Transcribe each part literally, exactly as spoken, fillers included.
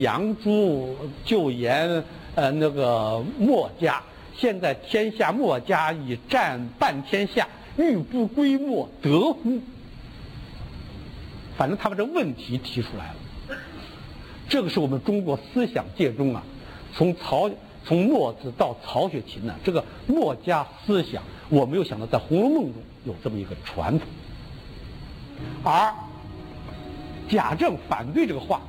杨朱就言呃那个墨家，现在天下墨家已占半天下，欲不归墨得乎？反正他把这问题提出来了。这个是我们中国思想界中啊，从曹从墨子到曹雪芹呢，这个墨家思想，我没有想到在《红楼梦》中有这么一个传统。而贾政反对这个话，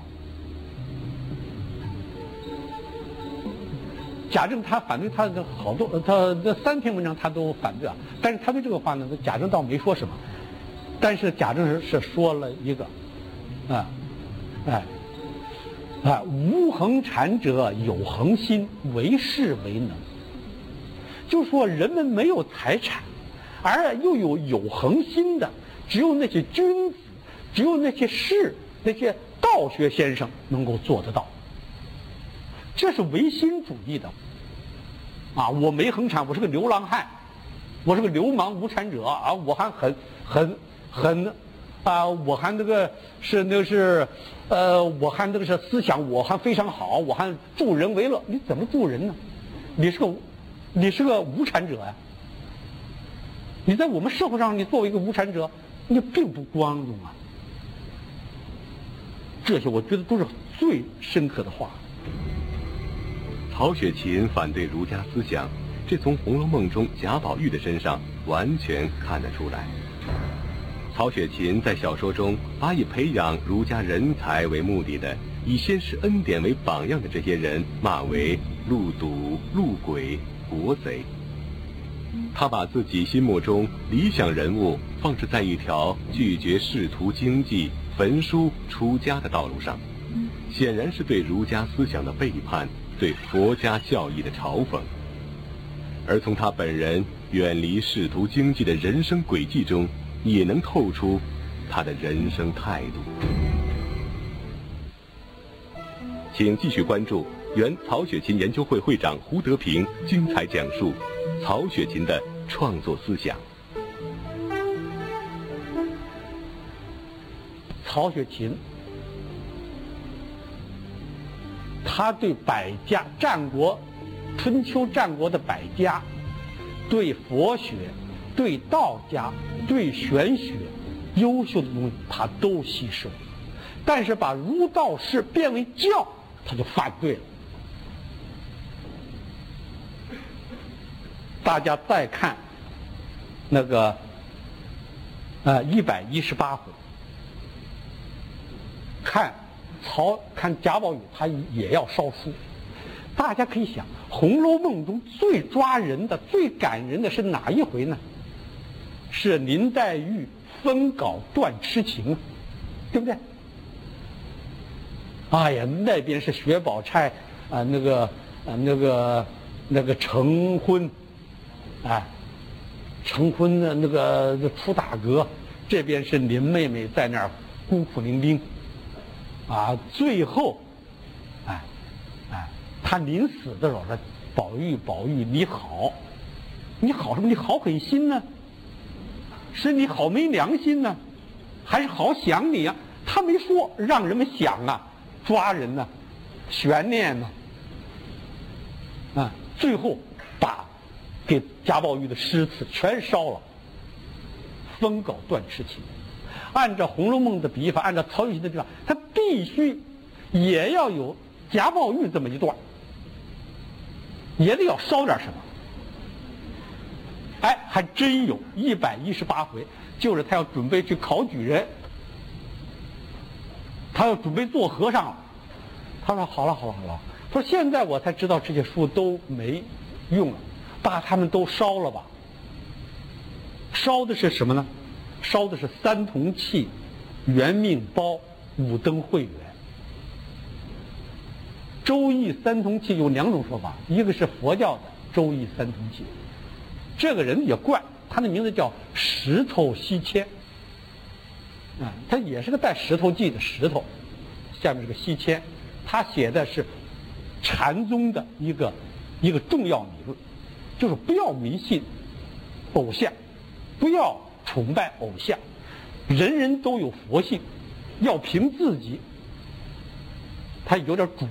贾政他反对他的好多，他这三篇文章他都反对啊，但是他对这个话呢，贾政倒没说什么，但是贾政是是说了一个，啊，哎，啊，无恒产者有恒心，为士为能。就是说人们没有财产，而又有有恒心的，只有那些君子，只有那些士，那些道学先生能够做得到。这是唯心主义的啊！我没恒产，我是个流浪汉，我是个流氓无产者啊！我还很很很啊！我还那个是那个是呃，我还那个是思想，我还非常好，我还助人为乐。你怎么助人呢？你是个你是个无产者呀！你在我们社会上，你作为一个无产者，你并不光荣啊！这些我觉得都是最深刻的话。 曹雪芹反对儒家思想，这从《红楼梦》中贾宝玉的身上完全看得出来。曹雪芹在小说中把以培养儒家人才为目的的，以先师恩典为榜样的这些人骂为路赌、路鬼、国贼。他把自己心目中理想人物放置在一条拒绝仕途经济、焚书出家的道路上，显然是对儒家思想的背叛，对佛家教义的嘲讽。而从他本人远离仕途经济的人生轨迹中，也能透出他的人生态度。请继续关注原曹雪芹研究会会长胡德平精彩讲述曹雪芹的创作思想。 曹雪芹他对百家，战国春秋战国的百家，对佛学，对道家，对玄学优秀的东西他都吸收，但是把儒道释变为教，他就反对了。大家再看那个呃一百一十八回，看曹看贾宝玉他也要烧书。大家可以想，《红楼梦》中最抓人的、最感人的是哪一回呢？是林黛玉分稿断痴情，对不对？哎呀，那边是薛宝钗啊、呃，那个啊、呃、那个那个成婚，哎，成婚的那个出大阁，这边是林妹妹在那儿孤苦伶仃，啊，最后，哎，哎，他临死的时候说：“宝玉，宝玉，你好，你好什么？你好狠心呢？是你好没良心呢，还是好想你啊？”他没说，让人们想啊，抓人呢、啊，悬念呢、啊，啊，最后把给贾宝玉的诗词全烧了，分稿断痴情。按照《红楼梦》的笔法，按照曹雪芹的笔法，他必须也要有贾宝玉这么一段，也得要烧点什么。哎，还真有一百一十八回，就是他要准备去考举人，他要准备做和尚了。他说：“好了，好了，好了。”他说：“现在我才知道这些书都没用了，把他们都烧了吧。”烧的是什么呢？烧的是三同契、元命包、五灯会元。周易三同契有两种说法，一个是佛教的周易三同契，这个人也怪，他的名字叫石头西迁，啊，他也是个带石头记的石头，下面是个西迁，他写的是禅宗的一个一个重要理论，就是不要迷信偶像，不要崇拜偶像，人人都有佛性，要凭自己。 他有点主